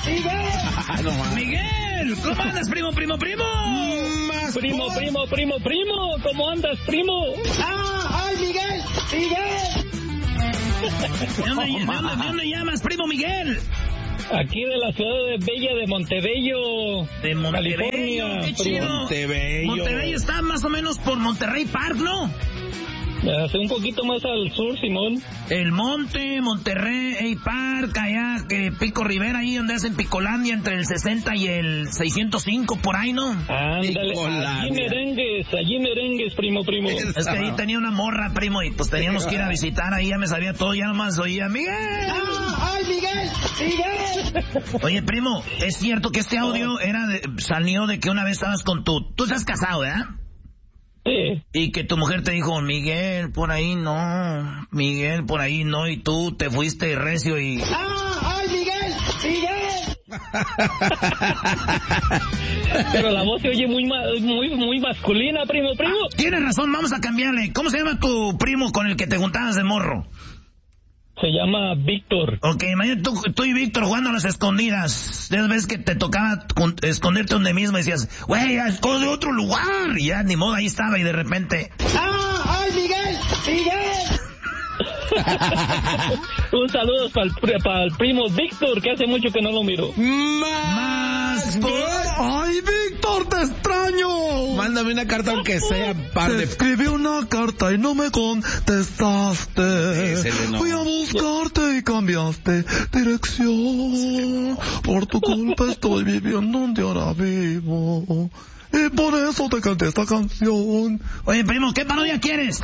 Miguel, ¿cómo andas, primo? Primo, ¿cómo andas, primo? ¡Ay, Miguel! ¿De dónde llamas, primo Miguel? Aquí de la ciudad de Bella de Montebello, De Monterrey, California. qué chido. Monterrey está más o menos por Monterrey Park, ¿no? Hace un poquito más al sur, Simón. El Monte, Monterrey Park, allá, que Pico Rivera, ahí donde hacen Picolandia, entre el 60 y el 605, por ahí, ¿no? Ándale, allí merengues, primo. Es que ahí tenía una morra, primo, y pues teníamos que ir a visitar, ahí ya me sabía todo, ya nomás oía, ¡Miguel! ¡Ay, Miguel! Oye, primo, es cierto que este audio salió de que una vez estabas con tú estás casado, ¿verdad? Sí. Y que tu mujer te dijo, Miguel, por ahí no, y tú te fuiste recio y... ¡Ay, Miguel! Pero la voz se oye muy masculina, primo. Tienes razón, vamos a cambiarle. ¿Cómo se llama tu primo con el que te juntabas de morro? Se llama Víctor. Ok, imagínate tú y Víctor jugando a las escondidas. De las veces que te tocaba esconderte donde mismo y decías, güey, esconde otro lugar. Y ya, ni modo, ahí estaba y de repente... ¡Ay, Miguel! Un saludo para el primo Víctor, que hace mucho que no lo miro. Más. ¡Ay, Víctor, te extraño! Mándame una carta aunque sea par de... Te escribí una carta y no me contestaste. Fui a buscarte y cambiaste dirección. Por tu culpa estoy viviendo donde ahora vivo. Y por eso te canté esta canción. Oye, primo, ¿qué parodia quieres?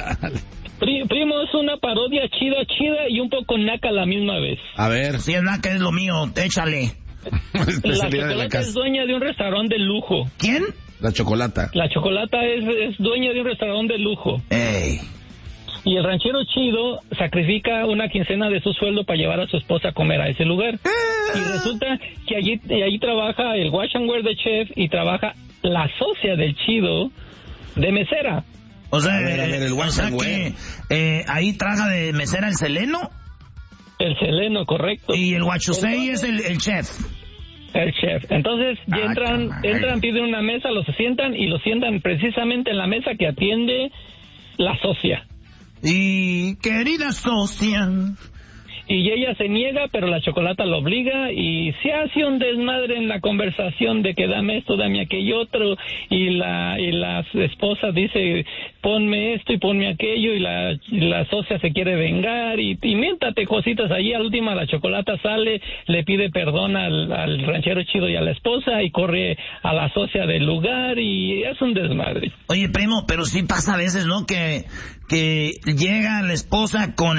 Primo, es una parodia chida y un poco naca a la misma vez. A ver. Si es naca, es lo mío, échale. La Chocolata es dueña de un restaurante de lujo. ¿Quién? La Chocolata. La Chocolata es dueña de un restaurante de lujo. Ey. Y el ranchero chido sacrifica una quincena de su sueldo para llevar a su esposa a comer a ese lugar. Y resulta que allí trabaja el wash and wear de chef y trabaja la socia del chido de mesera. O sea, el wash and wear. que ahí trabaja de mesera el Seleno. El Seleno, correcto. Y el Huachusei es el chef. El chef. Entonces entran, piden una mesa, los sientan y los sientan precisamente en la mesa que atiende la socia. Y querida socia. Y ella se niega, pero la Chocolata lo obliga y se hace un desmadre en la conversación de que dame esto, dame aquello otro, y la esposa dice ponme esto y ponme aquello, y la socia se quiere vengar y miéntate cositas allí. Al último la Chocolata sale, le pide perdón al ranchero chido y a la esposa y corre a la socia del lugar y es un desmadre. Oye, primo, pero sí pasa a veces, ¿no? Que llega la esposa con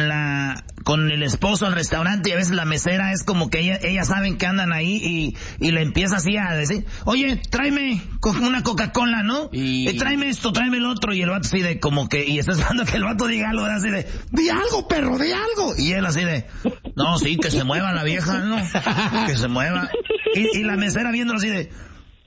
el esposo al restaurante y a veces la mesera es como que ellas saben que andan ahí y le empieza así a decir, oye, tráeme una Coca-Cola, ¿no? Y tráeme esto, tráeme el otro, y el vato así de como que, y está esperando que el vato diga algo, así de, di algo, perro, di algo, y él así de, no, sí, que se mueva la vieja, ¿no? Que se mueva, y la mesera viéndolo así de,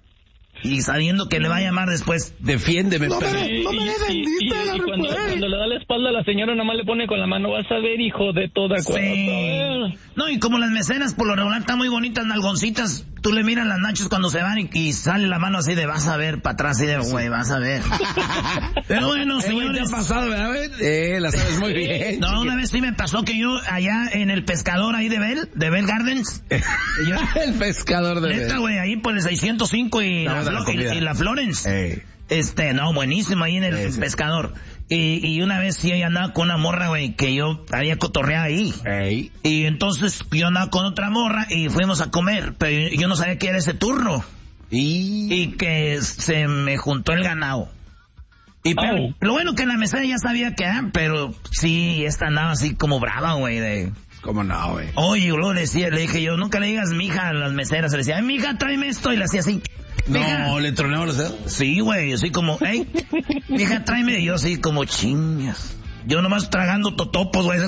y sabiendo que le va a llamar después, defiéndeme. No me vendiste la respuesta. Cuando le da la espalda a la señora, nomás le pone con la mano, vas a ver, hijo de toda cosa. Sí. No, y como las meseras por lo regular están muy bonitas, nalgoncitas, tú le miras las nachos cuando se van y sale la mano así de, vas a ver, para atrás, así de, güey, vas a ver. Pero bueno, señores. ¿Te ha pasado, verdad? La sabes muy bien. No, una vez sí me pasó que yo allá en el pescador ahí de Bell Gardens. El pescador de Bell. Neta, güey, ahí por el 605 y la Florence. No, buenísimo ahí en el pescador. Y una vez sí andaba con una morra, güey, que yo había cotorreado ahí. Y entonces yo andaba con otra morra y fuimos a comer, pero yo no sabía que era ese turno. Y que se me juntó el ganado. Y pero, lo bueno que en la mesera ya sabía que pero sí, esta andaba así como brava, güey, de... ¿Cómo no, güey? Oye, luego le dije yo, nunca le digas mija a las meseras. Le decía, ay, mija, tráeme esto. Y le hacía así. No, ¿le tronaba los dedos? Sí, güey, así como, mija, tráeme. Y yo así como, chingas. Yo nomás tragando totopos, güey.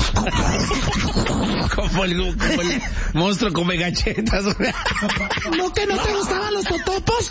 como el monstruo come galletas, güey. ¿No que no te gustaban los totopos?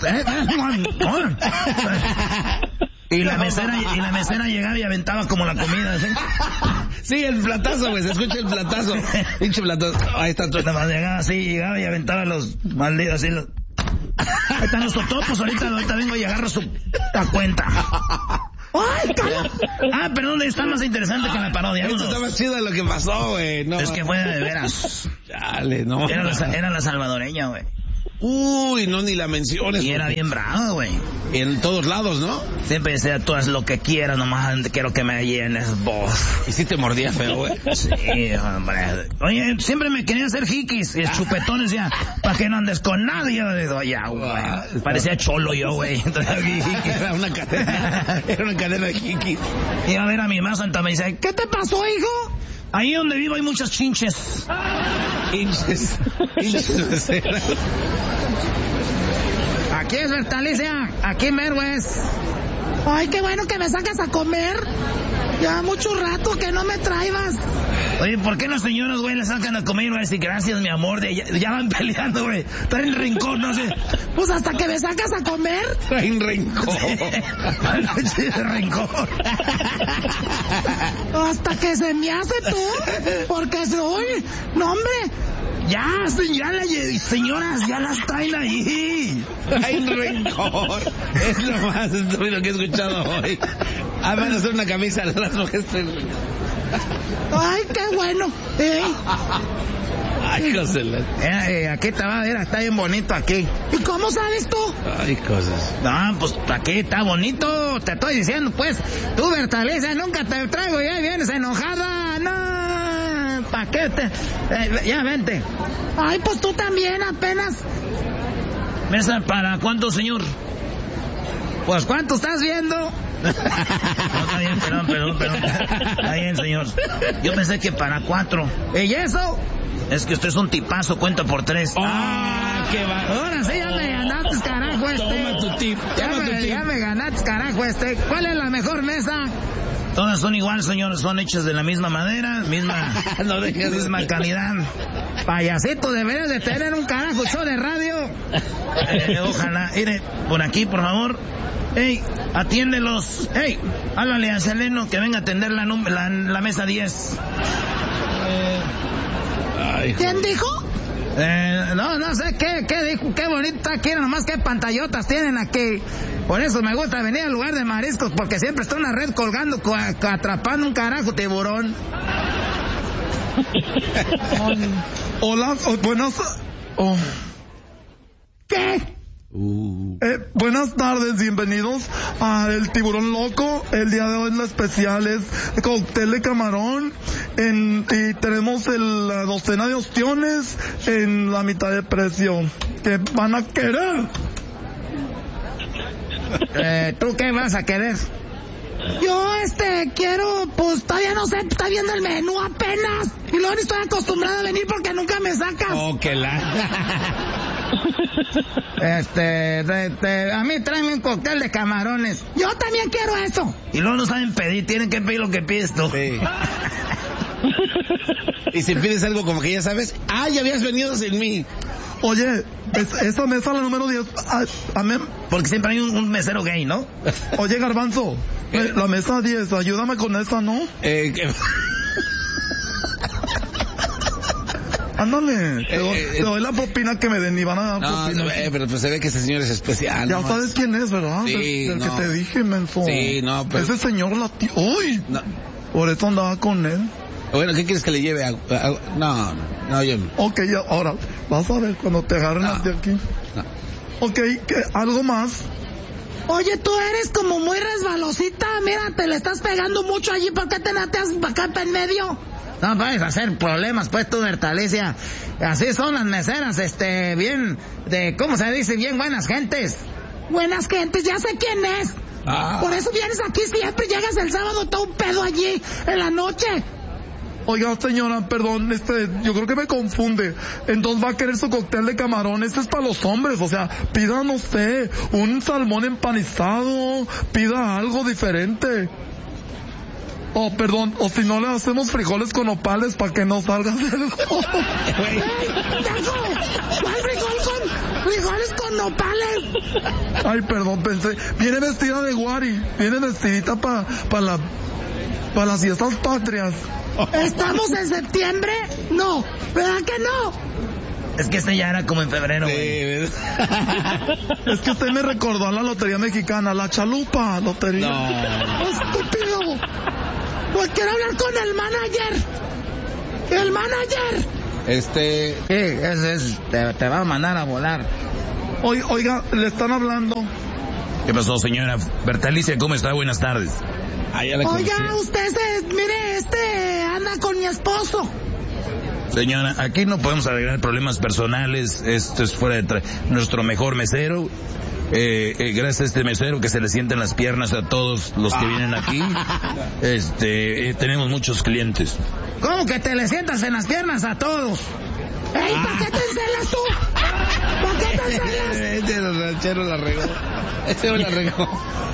Y la mesera llegaba y aventaba como la comida, ¿sí? Sí, el platazo, güey, se escucha el platazo. Pinche platazo. Ahí está todo. Nada más llegaba y aventaba los malditos así. Ahí están los totopos, ahorita vengo y agarro la cuenta. ¡Ay, cala! Ah, perdón, está más interesante que la parodia. Esto está más chido de lo que pasó, güey. No, es que fue de veras. Chale, no. Era la salvadoreña, güey. Uy, no, ni la menciones. Y era bien bravo, güey. En todos lados, ¿no? Siempre decía, tú haz lo que quieras, nomás quiero que me llenes vos. Y sí te mordía feo, güey. Sí, hombre. Oye, siempre me quería hacer jiquis. Y el chupetón decía, para que no andes con nadie. Yo digo, ya, güey. Parecía cholo yo, güey. Era una cadena de jiquis. Iba a ver a mi mamá santa, me dice, ¿qué te pasó, hijo? Ahí donde vivo hay muchas chinches. Hinches beceras. Aquí es Bertalicia, aquí mero es. Ay, qué bueno que me sacas a comer. Ya mucho rato que no me traibas. Oye, ¿por qué las señoras, güey, le sacan a comer? Voy a decir, gracias, mi amor. Ya van peleando, güey. Traen rencor, no sé. Pues hasta que me sacas a comer. Traen rencor. Sí, de rencor. Hasta que se me hace tú. Porque soy... No, hombre. Ya, señoras, ya las traen ahí. Traen rencor. Es lo más estúpido que he escuchado hoy. Van a hacer una camisa a las mujeres. Ay, qué bueno. Ay, cosas. Aquí está bien bonito aquí. ¿Y cómo sabes tú? Ay, cosas. No, pues aquí está bonito. Te estoy diciendo, pues. Tú, Bertalicia, nunca te traigo y ahí vienes enojada. No, ¿pa' qué ya, vente. Ay, pues tú también, apenas. ¿Mesa para cuánto, señor? Pues, ¿cuánto estás viendo? No, está bien, perdón. Está bien, señor. Yo pensé que para 4. ¿Y eso? Es que usted es un tipazo, cuenta por 3. ¡Ah, qué va! Ahora sí ya me ganaste, carajo, Toma tu tip. Ya me ganaste, carajo, ¿Cuál es la mejor mesa? Todas son igual, señores, son hechas de la misma madera, misma calidad. Payasito, deberías de tener un carajo show de radio. Ojalá. Mire, por aquí, por favor. Ey, atiéndelos. Ey, háblale a Seleno que venga a atender la mesa 10. ¿Quién dijo? No sé qué dijo, qué bonita quieren, nomás qué pantallotas tienen aquí. Por eso me gusta venir al lugar de mariscos, porque siempre está una red colgando, atrapando un carajo tiburón. Hola, buenas... ¿Qué? Buenas tardes, bienvenidos a El Tiburón Loco. El día de hoy la especial es cóctel de camarón y tenemos la docena de ostiones en la mitad de precio. ¿Qué van a querer? ¿Tú qué vas a querer? Yo, quiero, pues todavía no sé, está viendo el menú apenas. Y luego estoy acostumbrada a venir porque nunca me sacas. Oh, que a mí tráeme un cóctel de camarones. Yo también quiero eso. Y luego no saben pedir, tienen que pedir lo que pides tú. Sí. Y si pides algo como que ya sabes, ya habías venido sin mí. Oye, esa mesa, la número 10, porque siempre hay un mesero gay, ¿no? Oye, Garbanzo, la mesa 10, ayúdame con esa, ¿no? Ándale, te doy la propina que me den y van a dar propina. No, pero pues se ve que ese señor es especial. Ya sabes quién es, ¿verdad? Sí, del que te dije, menso. Sí, no, pero... Ese señor ¡uy! No. Por eso andaba con él. Bueno, ¿qué quieres que le lleve? No, yo no. Ok, ahora, vas a ver cuando te agarren de aquí. No. Ok, ¿algo más? Oye, tú eres como muy resbalosita. Mira, te le estás pegando mucho allí. ¿Por qué te nateas acá en medio? No vayas a hacer problemas, pues, tú, Bertalicia. Así son las meseras, bien, ¿cómo se dice? Bien buenas gentes. Buenas gentes, ya sé quién es. Por eso vienes aquí siempre, llegas el sábado todo un pedo allí, en la noche. Oiga, señora, perdón, yo creo que me confunde. Entonces va a querer su cóctel de camarón. Este es para los hombres, o sea, pida, no sé, un salmón empanizado, pida algo diferente. Perdón, o si no le hacemos frijoles con nopales para que no salga del... ¿Cuál frijoles con nopales? Ay, perdón, pensé, viene vestida de guari, viene vestidita para las fiestas patrias. ¿Estamos en septiembre? No, ¿verdad que no? Es que este ya era como en febrero, güey. Es que usted me recordó a la Lotería Mexicana, la Chalupa Lotería. No. ¡Estúpido! Pues quiero hablar con el manager. ¡El manager! Te va a mandar a volar. Oiga, le están hablando. ¿Qué pasó, señora Bertalicia? ¿Cómo está? Buenas tardes. Oiga, usted anda con mi esposo. Señora, aquí no podemos arreglar problemas personales. Esto es fuera de nuestro mejor mesero. Gracias a este mesero que se le sienten las piernas a todos los que vienen aquí. Tenemos muchos clientes. ¿Cómo que te le sientas en las piernas a todos? ¡Ey, ¿para qué te encelas tú? ¿Para qué te encelas? Este los rancheros la regó. Este me la regó.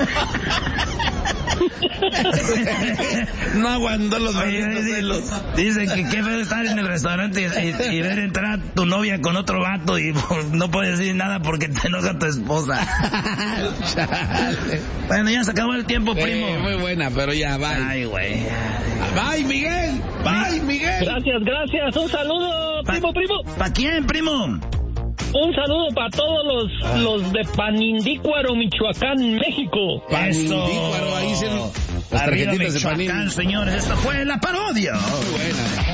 No aguantó los celos. Dicen que qué feo estar en el restaurante y ver entrar a tu novia con otro vato y no puedes decir nada porque te enoja tu esposa. Bueno, ya se acabó el tiempo, primo. Muy buena, pero ya, bye. Ay, güey. Bye, Miguel. Bye, Miguel. Gracias. Un saludo, primo. ¿Para quién, primo? Un saludo para todos los de Panindícuaro, Michoacán, México. Panindícuaro, ahí se... Arriba Michoacán, señores. Esta fue la parodia. Muy buena.